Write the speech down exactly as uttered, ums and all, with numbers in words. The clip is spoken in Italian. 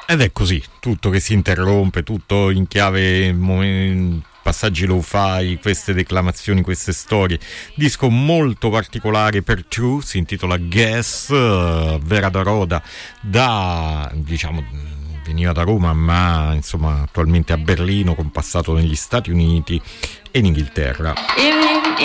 Ed è così, tutto che si interrompe, tutto in chiave momen- passaggi lo-fi, queste declamazioni, queste storie. Disco molto particolare per True, si intitola Guess, uh, Vera da Roda, da, diciamo, veniva da Roma, ma insomma attualmente a Berlino, con passato negli Stati Uniti e in Inghilterra. In